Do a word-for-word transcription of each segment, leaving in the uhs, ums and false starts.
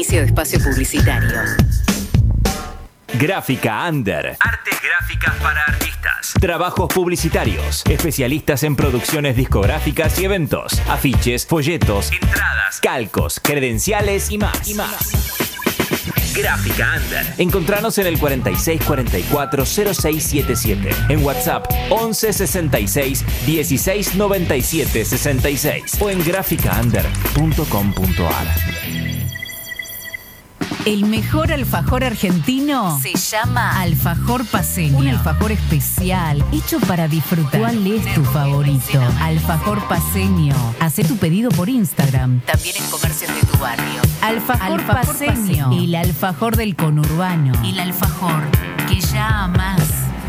Inicio de espacio publicitario. Gráfica Under. Artes gráficas para artistas. Trabajos publicitarios. Especialistas en producciones discográficas y eventos. Afiches, folletos, entradas, calcos, credenciales y más. Y más. Gráfica Under. Encontranos en el cuarenta y seis cuarenta y cuatro cero seis setenta y siete. En WhatsApp once sesenta y seis dieciséis noventa y siete sesenta y seis o en gráfica under punto com punto a r. El mejor alfajor argentino Se llama Alfajor Paceño. Un alfajor especial, hecho para disfrutar. ¿Cuál es tu favorito? Alfajor Paceño. Hacé tu pedido por Instagram. También en comercios de tu barrio. Alfajor, alfajor Paceño. Paceño. El alfajor del conurbano. El alfajor que ya amás.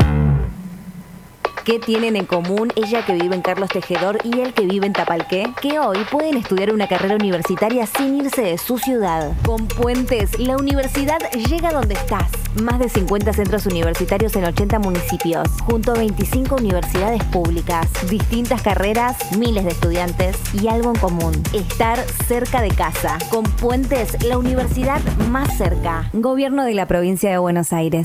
¿Qué tienen en común ella que vive en Carlos Tejedor y él que vive en Tapalqué? Que hoy pueden estudiar una carrera universitaria sin irse de su ciudad. Con Puentes, la universidad llega donde estás. Más de cincuenta centros universitarios en ochenta municipios, junto a veinticinco universidades públicas. Distintas carreras, miles de estudiantes y algo en común: estar cerca de casa. Con Puentes, la universidad más cerca. Gobierno de la Provincia de Buenos Aires.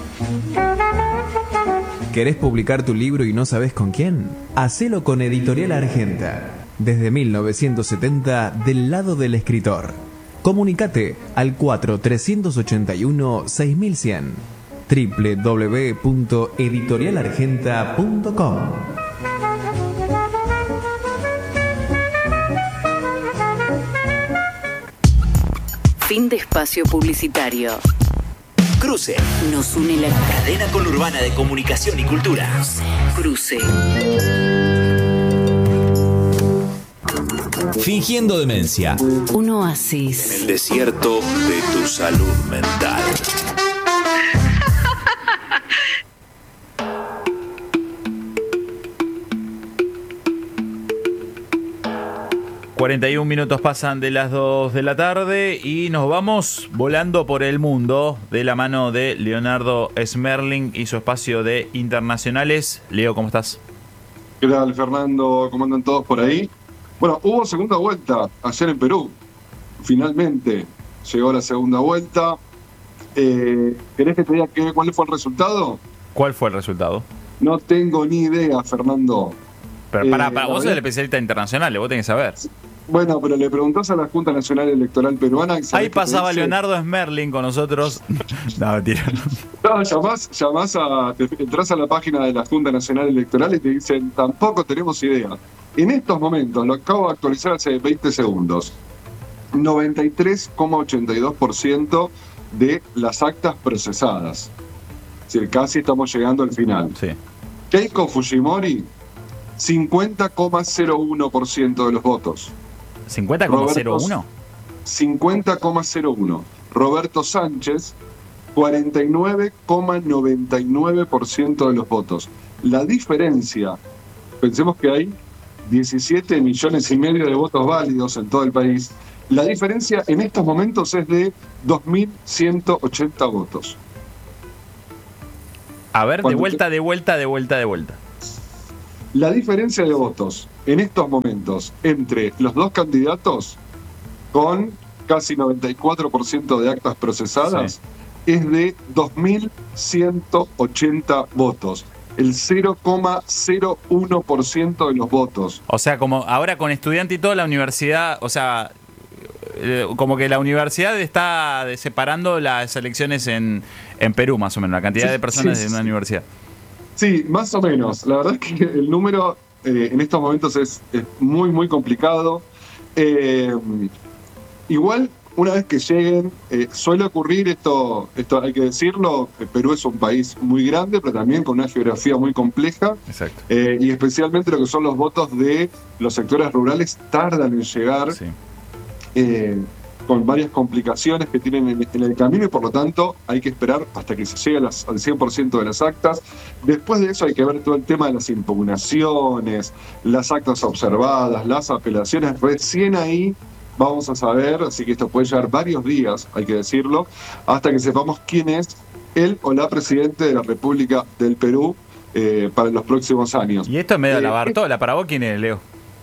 ¿Querés publicar tu libro y no sabés con quién? Hacelo con Editorial Argenta. Desde mil novecientos setenta, del lado del escritor. Comunicate al cuatro tres ocho uno seis mil cien. doble u doble u doble u punto editorial argenta punto com. Fin de espacio publicitario. Cruce. Nos une la cadena conurbana de comunicación y cultura. Cruce. Fingiendo demencia. Un oasis. En el desierto de tu salud mental. cuarenta y un minutos pasan de las dos de la tarde y nos vamos volando por el mundo de la mano de Leonardo Smerling y su espacio de internacionales. Leo, ¿cómo estás? ¿Qué tal, Fernando? ¿Cómo andan todos por ahí? Bueno, hubo segunda vuelta ayer en Perú. Finalmente llegó la segunda vuelta. Eh, ¿Querés que te diga qué, cuál fue el resultado? ¿Cuál fue el resultado? No tengo ni idea, Fernando. Pero para, para eh, vos sos el especialista internacional, vos tenés que saber. Bueno, pero le preguntás a la Junta Nacional Electoral Peruana. Ahí pasaba Leonardo Smerling con nosotros. No, mentira. No, llamás, llamás a, te, entras a la página de la Junta Nacional Electoral y te dicen, tampoco tenemos idea. En estos momentos, lo acabo de actualizar hace veinte segundos, noventa y tres coma ochenta y dos por ciento de las actas procesadas. Es decir, casi estamos llegando al final. Sí. Keiko Fujimori, cincuenta coma cero uno por ciento de los votos. ¿cincuenta coma cero uno? cincuenta coma cero uno. Roberto Sánchez, cuarenta y nueve coma noventa y nueve por ciento de los votos. La diferencia, pensemos que hay diecisiete millones y medio de votos válidos en todo el país. La diferencia en estos momentos es de dos mil ciento ochenta votos. A ver, de vuelta, de vuelta, de vuelta, de vuelta. La diferencia de votos en estos momentos entre los dos candidatos, con casi noventa y cuatro por ciento de actas procesadas, sí, es de dos mil ciento ochenta votos. El cero coma cero uno por ciento de los votos. O sea, como ahora con estudiante y todo, la universidad, o sea, eh, como que la universidad está separando las elecciones en, en Perú, más o menos, la cantidad sí, de personas sí, en una sí. universidad. Sí, más o menos. La verdad es que el número eh, en estos momentos es, es muy, muy complicado. Eh, igual, una vez que lleguen, eh, suele ocurrir esto, esto hay que decirlo, Perú es un país muy grande, pero también con una geografía muy compleja. Exacto. Eh, y especialmente lo que son los votos de los sectores rurales tardan en llegar. Sí. Eh, con varias complicaciones que tienen en, en el camino y por lo tanto hay que esperar hasta que se llegue a las, al cien por ciento de las actas. Después de eso hay que ver todo el tema de las impugnaciones, las actas observadas, las apelaciones. Recién ahí vamos a saber, así que esto puede llevar varios días, hay que decirlo, hasta que sepamos quién es el o la presidente de la República del Perú eh, para los próximos años. Y esto es medio eh, la Bartola. ¿Para vos quién es, Leo?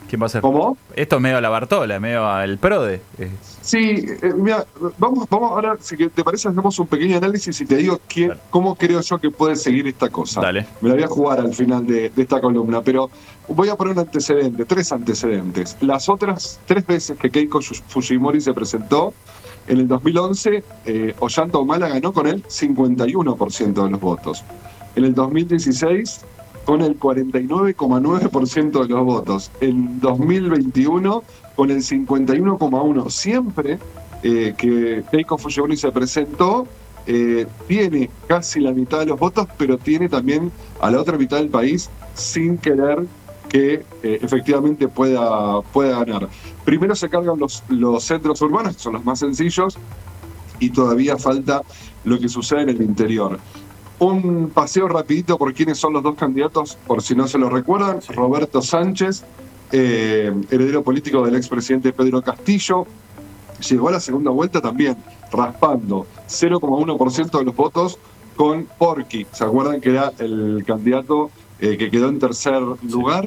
¿Quién va a ser? ¿Cómo? Esto es medio a la Bartola, medio el PRODE. Eh. Sí, eh, mira, vamos, vamos ahora, si te parece, hacemos un pequeño análisis y te digo quién, cómo creo yo que puede seguir esta cosa. Dale. Me la voy a jugar al final de, de esta columna, pero voy a poner un antecedente, tres antecedentes. Las otras tres veces que Keiko Fujimori se presentó, en el dos mil once, eh, Ollanta Humala ganó con el cincuenta y uno por ciento de los votos. En el dos mil dieciséis, con el cuarenta y nueve coma nueve por ciento de los votos. En dos mil veintiuno, con el cincuenta y uno coma uno por ciento. Siempre eh, que Keiko Fujimori se presentó, eh, tiene casi la mitad de los votos, pero tiene también a la otra mitad del país sin querer que eh, efectivamente pueda, pueda ganar. Primero se cargan los, los centros urbanos, que son los más sencillos, y todavía falta lo que sucede en el interior. Un paseo rapidito por quiénes son los dos candidatos, por si no se lo recuerdan. Roberto Sánchez, eh, heredero político del expresidente Pedro Castillo, llegó a la segunda vuelta también raspando cero coma uno por ciento de los votos con Porky. ¿Se acuerdan que era el candidato eh, que quedó en tercer lugar?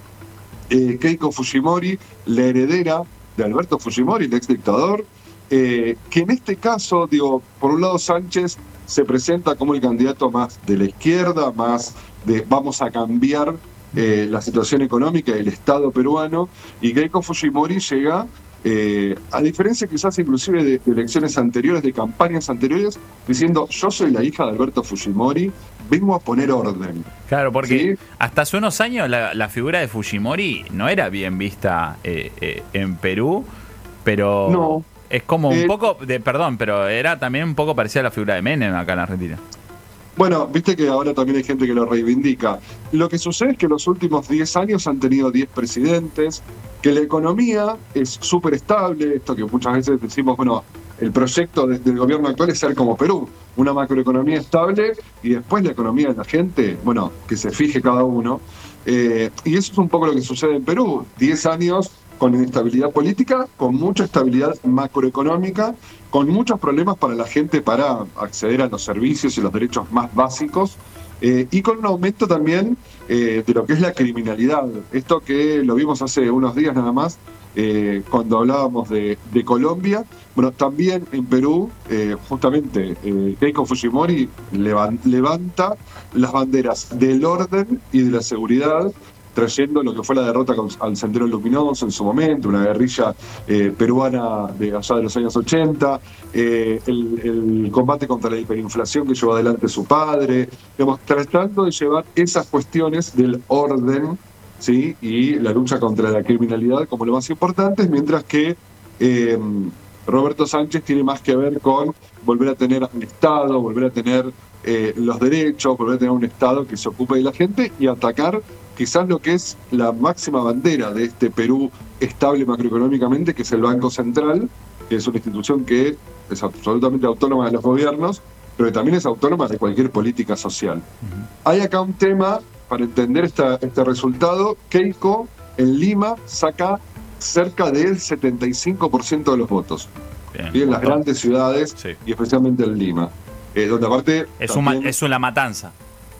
Eh, Keiko Fujimori, la heredera de Alberto Fujimori, el ex dictador, eh, que en este caso, digo, por un lado Sánchez se presenta como el candidato más de la izquierda, más de vamos a cambiar eh, la situación económica del Estado peruano, y Keiko Fujimori llega, eh, a diferencia quizás inclusive de, de elecciones anteriores, de campañas anteriores, diciendo yo soy la hija de Alberto Fujimori, vengo a poner orden. Claro, porque ¿sí? Hasta hace unos años la, la figura de Fujimori no era bien vista eh, eh, en Perú, pero... No. Es como un Eh, poco, de perdón, pero era también un poco parecida a la figura de Menem acá en Argentina. Bueno, viste que ahora también hay gente que lo reivindica. Lo que sucede es que los últimos diez años han tenido diez presidentes, que la economía es súper estable, esto que muchas veces decimos, bueno, el proyecto de, del gobierno actual es ser como Perú, una macroeconomía estable y después la economía de la gente, bueno, que se fije cada uno. Eh, y eso es un poco lo que sucede en Perú, diez años con inestabilidad política, con mucha estabilidad macroeconómica, con muchos problemas para la gente para acceder a los servicios y los derechos más básicos, eh, y con un aumento también eh, de lo que es la criminalidad. Esto que lo vimos hace unos días nada más, eh, cuando hablábamos de, de Colombia. Bueno, también en Perú, eh, justamente, eh, Keiko Fujimori levan, levanta las banderas del orden y de la seguridad, trayendo lo que fue la derrota al Sendero Luminoso en su momento, una guerrilla eh, peruana de allá de los años ochenta, eh, el, el combate contra la hiperinflación que llevó adelante su padre, digamos, tratando de llevar esas cuestiones del orden, ¿sí? Y la lucha contra la criminalidad como lo más importante, mientras que eh, Roberto Sánchez tiene más que ver con volver a tener un Estado, volver a tener eh, los derechos, volver a tener un Estado que se ocupe de la gente y atacar quizás lo que es la máxima bandera de este Perú estable macroeconómicamente, que es el Banco Central, que es una institución que es absolutamente autónoma de los gobiernos, pero que también es autónoma de cualquier política social. Uh-huh. Hay acá un tema, para entender esta, este resultado, Keiko en Lima saca cerca del setenta y cinco por ciento de los votos. Bien, y en las grandes ciudades, sí. Y especialmente en Lima. Eh, donde aparte... Es, también... un, es una matanza.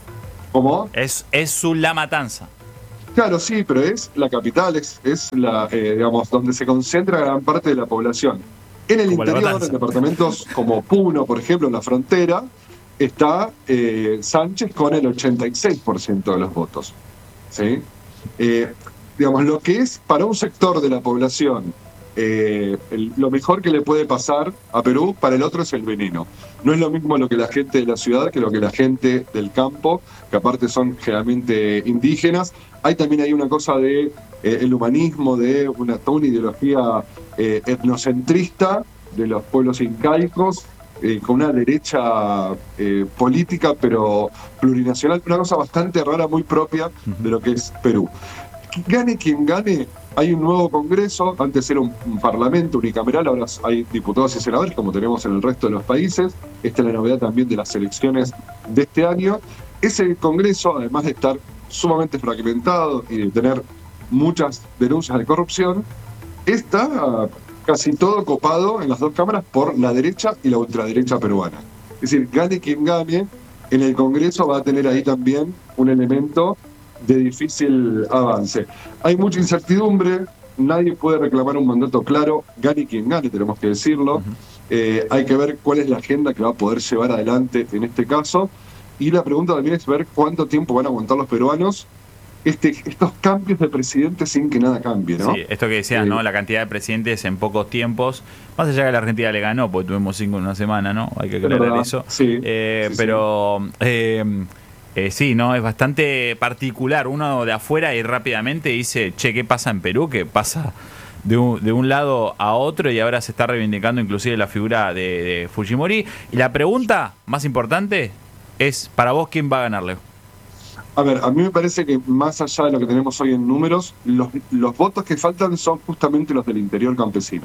¿Cómo? Es, es un La Matanza. Claro, sí, pero es la capital, es, es la, eh, digamos, donde se concentra gran parte de la población. En el como interior, en departamentos como Puno, por ejemplo, en la frontera, está eh, Sánchez con el ochenta y seis por ciento de los votos. ¿Sí? Eh, digamos, lo que es para un sector de la población eh, el, lo mejor que le puede pasar a Perú, para el otro es el veneno. No es lo mismo lo que la gente de la ciudad que lo que la gente del campo, que aparte son generalmente indígenas. Hay también hay una cosa de eh, el humanismo, de una, toda una ideología eh, etnocentrista de los pueblos incaicos, eh, con una derecha eh, política pero plurinacional, una cosa bastante rara, muy propia de lo que es Perú. Gane quien gane, hay un nuevo Congreso, antes era un, un parlamento unicameral, ahora hay diputados y senadores como tenemos en el resto de los países. Esta es la novedad también de las elecciones de este año. Ese Congreso, además de estar sumamente fragmentado y de tener muchas denuncias de corrupción, está casi todo copado en las dos cámaras por la derecha y la ultraderecha peruana. Es decir, gane quien gane, en el Congreso va a tener ahí también un elemento de difícil avance. Hay mucha incertidumbre, nadie puede reclamar un mandato claro, gane quien gane, tenemos que decirlo. Uh-huh. Eh, hay que ver cuál es la agenda que va a poder llevar adelante en este caso. Y la pregunta también es ver cuánto tiempo van a aguantar los peruanos este, estos cambios de presidente sin que nada cambie, ¿no? Sí, esto que decías, eh, ¿no? La cantidad de presidentes en pocos tiempos. Más allá que la Argentina le ganó, porque tuvimos cinco en una semana, ¿no? Hay que aclarar eso. Sí, eh, sí, pero sí. Eh, eh, sí, ¿no? Es bastante particular. Uno de afuera y rápidamente dice, che, ¿qué pasa en Perú? ¿Qué pasa de un, de un lado a otro? Y ahora se está reivindicando inclusive la figura de, de Fujimori. Y la pregunta más importante es, para vos, ¿quién va a ganar, Leo? A ver, a mí me parece que más allá de lo que tenemos hoy en números, los, los votos que faltan son justamente los del interior campesino.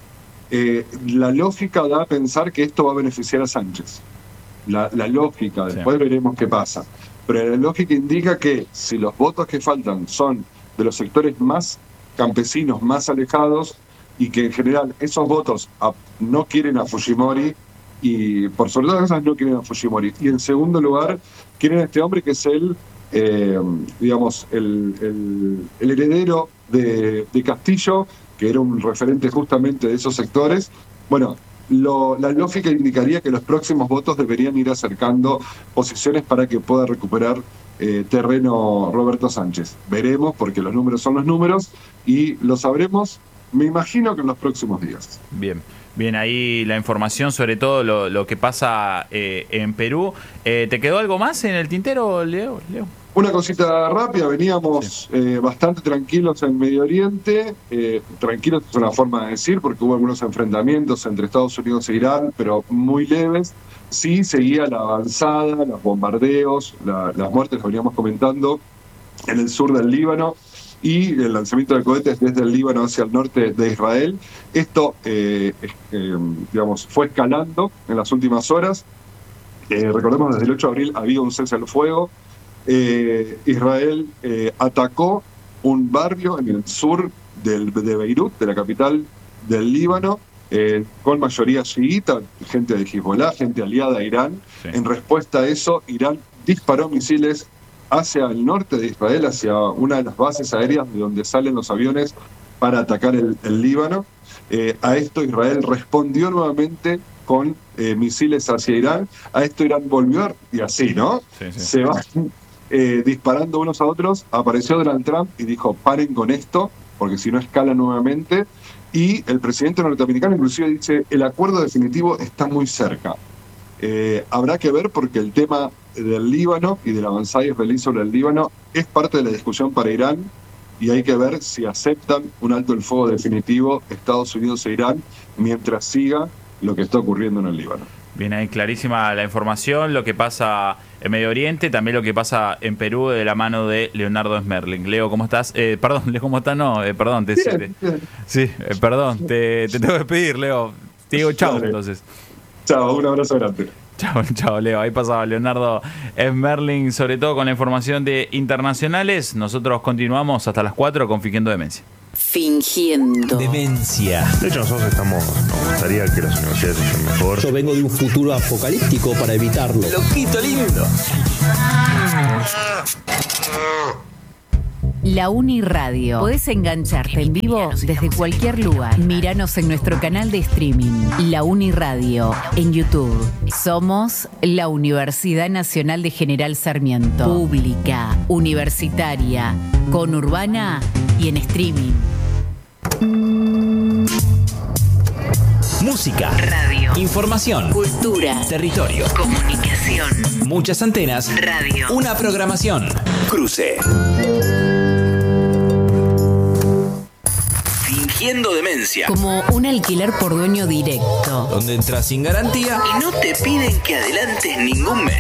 Eh, la lógica da a pensar que esto va a beneficiar a Sánchez. La, la lógica, después sí. veremos qué pasa. Pero la lógica indica que si los votos que faltan son de los sectores más campesinos, más alejados, y que en general esos votos a, no quieren a Fujimori, y por sobre todas las cosas no quieren a Fujimori. Y en segundo lugar, quieren a este hombre que es el, eh, digamos, el, el, el heredero de, de Castillo, que era un referente justamente de esos sectores. Bueno, lo, la lógica indicaría que los próximos votos deberían ir acercando posiciones para que pueda recuperar eh, terreno Roberto Sánchez. Veremos, porque los números son los números, y lo sabremos, me imagino que en los próximos días. Bien. Bien, ahí la información sobre todo lo, lo que pasa eh, en Perú. Eh, ¿Te quedó algo más en el tintero, Leo? Leo? Una cosita rápida, veníamos sí. eh, bastante tranquilos en Medio Oriente, eh, tranquilos es una forma de decir, porque hubo algunos enfrentamientos entre Estados Unidos e Irán, pero muy leves. Sí, seguía la avanzada, los bombardeos, la, las muertes, lo veníamos comentando, en el sur del Líbano, y el lanzamiento de cohetes desde el Líbano hacia el norte de Israel. Esto, eh, eh, digamos, fue escalando en las últimas horas. Eh, recordemos, desde el ocho de abril había un cese al fuego. Eh, Israel eh, atacó un barrio en el sur del, de Beirut, de la capital del Líbano, eh, con mayoría chiita, gente de Hezbollah, gente aliada a Irán. Sí. En respuesta a eso, Irán disparó misiles hacia el norte de Israel, hacia una de las bases aéreas de donde salen los aviones para atacar el, el Líbano. Eh, a esto Israel respondió nuevamente con eh, misiles hacia Irán. A esto Irán volvió, a, y así, ¿no? Sí, sí. Se van eh, disparando unos a otros. Apareció Donald Trump y dijo, paren con esto, porque si no escala nuevamente. Y el presidente norteamericano inclusive dice, el acuerdo definitivo está muy cerca. Eh, habrá que ver, porque el tema del Líbano y de la avanzada israelí sobre el Líbano es parte de la discusión para Irán, y hay que ver si aceptan un alto el fuego definitivo Estados Unidos e Irán mientras siga lo que está ocurriendo en el Líbano. Bien, ahí clarísima la información, lo que pasa en Medio Oriente, también lo que pasa en Perú de la mano de Leonardo Smerling. Leo, ¿cómo estás? Eh, perdón, Leo, ¿cómo estás? No, eh, perdón, te, bien, te, bien. Sí, eh, perdón, te, te tengo que despedir, Leo. Te digo chao, vale. Entonces. Chao, un abrazo grande. Chao, chao, Leo. Ahí pasaba Leonardo Smerling, sobre todo con la información de internacionales. Nosotros continuamos hasta las cuatro con Fingiendo Demencia. Fingiendo Demencia. De hecho, nosotros estamos, nos gustaría que las universidades estén mejor. Yo vengo de un futuro apocalíptico para evitarlo. Loquito lindo. La Uniradio. Podés engancharte en vivo desde cualquier lugar. Míranos en nuestro canal de streaming, La Uniradio, en YouTube. Somos la Universidad Nacional de General Sarmiento. Pública, universitaria, conurbana y en streaming. Música, radio, información, cultura, territorio, comunicación, muchas antenas, radio, una programación. Cruce. Fingiendo Demencia. Como un alquiler por dueño directo. Donde entras sin garantía y no te piden que adelantes ningún mes.